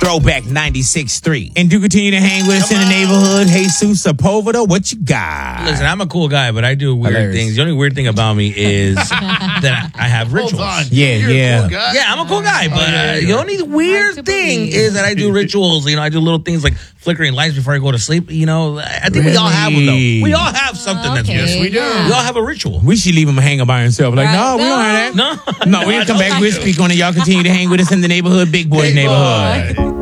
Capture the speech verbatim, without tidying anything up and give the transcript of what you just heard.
Throwback ninety-six point three. And do continue to hang with us Come in the neighborhood. Jesus Sepulveda, what you got? Listen, I'm a cool guy, but I do weird Hilarious. things. The only weird thing about me is that I have rituals. Hold on. Yeah, You're yeah. A cool guy? Yeah, I'm a cool guy, but oh, yeah, uh, yeah. the only weird thing is that I do rituals. You know, I do little things like flickering lights before I go to sleep. You know, I think really? we all have them, though. We all have something okay. that's good. Yes, we do. Yeah. We all have a ritual. We should leave him hanging by himself. Like, Right. no, we No. don't have that. No. No, we'll come back. We'll speak on it. Y'all continue to hang with us in the neighborhood, Big Boy Big neighborhood. boy.